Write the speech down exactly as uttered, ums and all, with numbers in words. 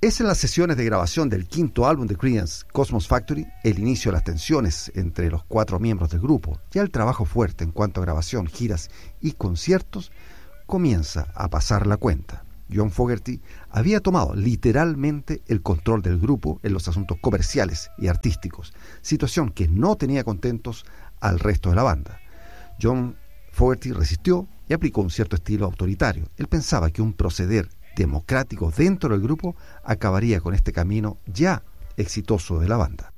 Es en las sesiones de grabación del quinto álbum de Creedence, Cosmos Factory, el inicio de las tensiones entre los cuatro miembros del grupo, ya el trabajo fuerte en cuanto a grabación, giras y conciertos, comienza a pasar la cuenta. John Fogerty había tomado literalmente el control del grupo en los asuntos comerciales y artísticos, situación que no tenía contentos al resto de la banda. John Fogerty resistió y aplicó un cierto estilo autoritario. Él pensaba que un proceder democrático dentro del grupo acabaría con este camino ya exitoso de la banda.